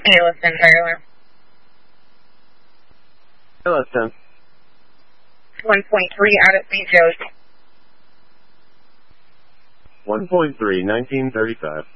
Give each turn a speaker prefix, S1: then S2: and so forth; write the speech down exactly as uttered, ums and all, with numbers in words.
S1: Ayleston trailer.
S2: Ayleston.
S1: one point three out at Saint Joe's.
S2: one point three, nineteen thirty-five.